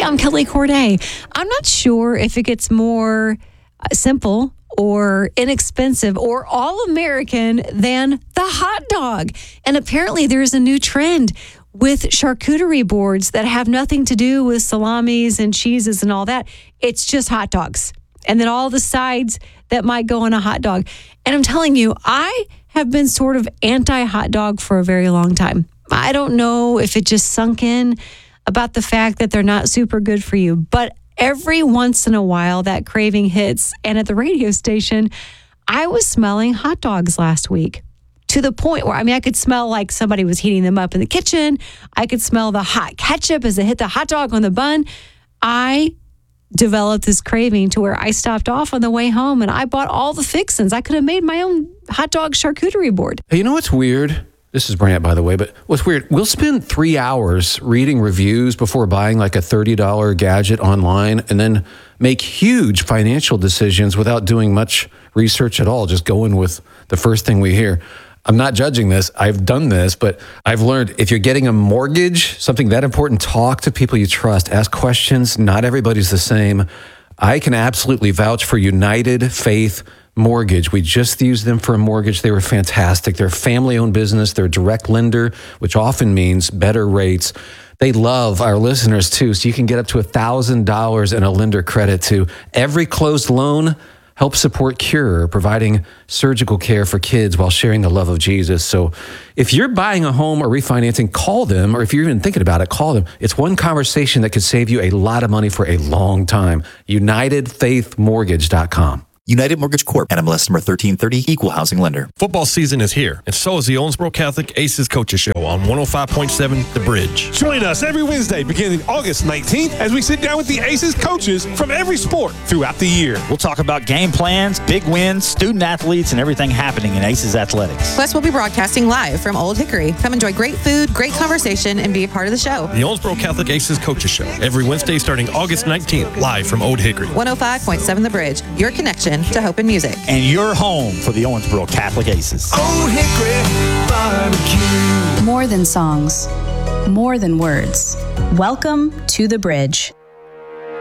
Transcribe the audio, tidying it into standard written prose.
I'm Kelly Corday. I'm not sure if it gets more simple or inexpensive or all American than the hot dog. And apparently there's a new trend with charcuterie boards that have nothing to do with salamis and cheeses and all that. It's just hot dogs. And then all the sides that might go on a hot dog. And I'm telling you, I have been sort of anti-hot dog for a very long time. I don't know if it just sunk in about the fact that they're not super good for you. But every once in a while, that craving hits. And at the radio station, I was smelling hot dogs last week to the point where, I could smell like somebody was heating them up in the kitchen. I could smell the hot ketchup as it hit the hot dog on the bun. I developed this craving to where I stopped off on the way home and I bought all the fixins. I could have made my own hot dog charcuterie board. Hey, you know what's weird? This is Brant, by the way, but what's weird, we'll spend 3 hours reading reviews before buying like a $30 gadget online and then make huge financial decisions without doing much research at all, just going with the first thing we hear. I'm not judging this. I've done this, but I've learned if you're getting a mortgage, something that important, talk to people you trust, ask questions. Not everybody's the same. I can absolutely vouch for United Faith Mortgage. We just used them for a mortgage. They were fantastic. They're a family-owned business. They're a direct lender, which often means better rates. They love our listeners, too, so you can get up to $1,000 in a lender credit, too. Every closed loan helps support Cure, providing surgical care for kids while sharing the love of Jesus. So if you're buying a home or refinancing, call them, or if you're even thinking about it, call them. It's one conversation that could save you a lot of money for a long time. UnitedFaithMortgage.com. United Mortgage Corp. NMLS number 1330, Equal Housing Lender. Football season is here, and so is the Owensboro Catholic Aces Coaches Show on 105.7 The Bridge. Join us every Wednesday beginning August 19th as we sit down with the Aces coaches from every sport throughout the year. We'll talk about game plans, big wins, student athletes, and everything happening in Aces athletics. Plus, we'll be broadcasting live from Old Hickory. Come enjoy great food, great conversation, and be a part of the show. The Owensboro Catholic Aces Coaches Show, every Wednesday starting August 19th, live from Old Hickory. 105.7 The Bridge, your connection to hope and music. And your home for the Owensboro Catholic Aces. Old Hickory Barbecue. More than songs, more than words. Welcome to The Bridge.